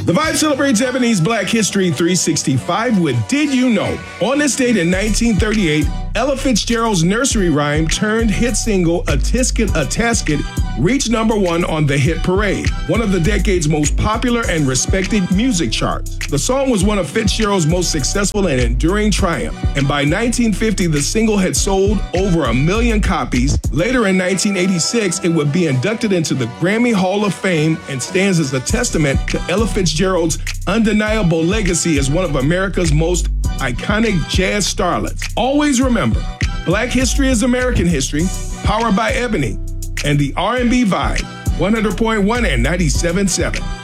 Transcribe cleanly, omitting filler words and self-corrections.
The Vibe celebrates Ebony's Black History 365 with Did You Know? On this date in 1938, Ella Fitzgerald's nursery rhyme turned hit single A Tisket, a Tasket reached #1 on the Hit Parade, one of the decade's most popular and respected music charts. The song was one of Fitzgerald's most successful and enduring triumphs, and by 1950, the single had sold over 1 million copies. Later in 1986, it would be inducted into the Grammy Hall of Fame and stands as a testament to Ella Fitzgerald's undeniable legacy as one of America's most iconic jazz starlets. Always remember, Black history is American history, powered by Ebony and the R&B Vibe, 100.1 and 97.7.